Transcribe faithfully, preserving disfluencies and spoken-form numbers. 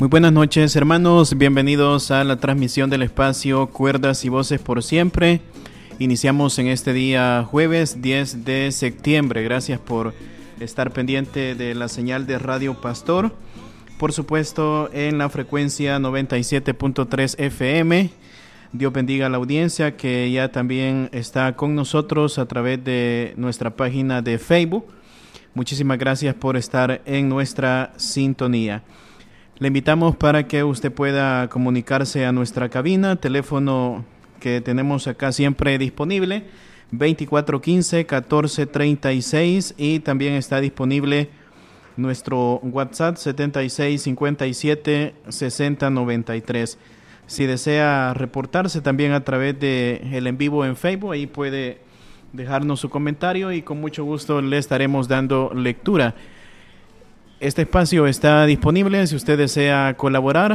Muy buenas noches, hermanos, bienvenidos a la transmisión del espacio Cuerdas y Voces por Siempre. Iniciamos en este día jueves diez de septiembre. Gracias por estar pendiente de la señal de Radio Pastor, por supuesto en la frecuencia noventa y siete punto tres F M. Dios bendiga a la audiencia que ya también está con nosotros a través de nuestra página de Facebook. Muchísimas gracias por estar en nuestra sintonía. Le invitamos para que usted pueda comunicarse a nuestra cabina, teléfono que tenemos acá siempre disponible, veinticuatro quince, catorce treinta y seis, y también está disponible nuestro WhatsApp setenta y seis, cincuenta y siete, sesenta, noventa y tres. Si desea reportarse también a través de el en vivo en Facebook, ahí puede dejarnos su comentario y con mucho gusto le estaremos dando lectura. Este espacio está disponible si usted desea colaborar